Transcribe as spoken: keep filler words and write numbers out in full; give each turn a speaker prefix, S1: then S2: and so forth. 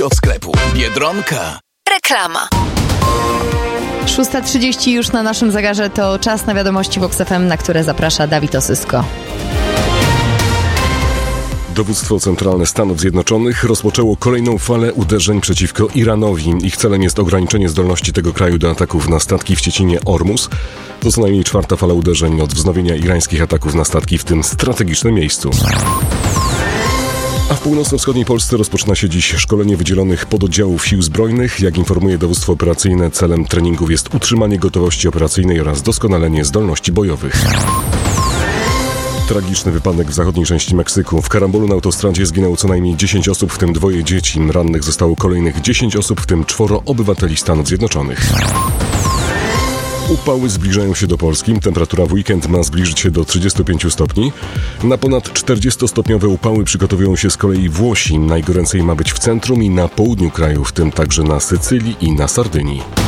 S1: Od sklepu Biedronka.
S2: Reklama.
S3: szósta trzydzieści już na naszym zegarze, to czas na wiadomości Vox F M, na które zaprasza Dawid Osysko.
S4: Dowództwo Centralne Stanów Zjednoczonych rozpoczęło kolejną falę uderzeń przeciwko Iranowi. Ich celem jest ograniczenie zdolności tego kraju do ataków na statki w Ciecinie Ormus. To co najmniej czwarta fala uderzeń od wznowienia irańskich ataków na statki w tym strategicznym miejscu. A w północno-wschodniej Polsce rozpoczyna się dziś szkolenie wydzielonych pododdziałów Sił Zbrojnych. Jak informuje dowództwo operacyjne, celem treningów jest utrzymanie gotowości operacyjnej oraz doskonalenie zdolności bojowych. Tragiczny wypadek w zachodniej części Meksyku. W karambolu na autostradzie zginęło co najmniej dziesięć osób, w tym dwoje dzieci. Rannych zostało kolejnych dziesięć osób, w tym czworo obywateli Stanów Zjednoczonych. Upały zbliżają się do Polski. Temperatura w weekend ma zbliżyć się do trzydziestu pięciu stopni. Na ponad czterdziestostopniowe upały przygotowują się z kolei Włosi. Najgoręcej ma być w centrum i na południu kraju, w tym także na Sycylii i na Sardynii.